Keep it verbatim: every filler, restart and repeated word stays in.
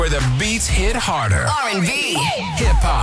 Where the beats hit harder. R and B. Hip hop.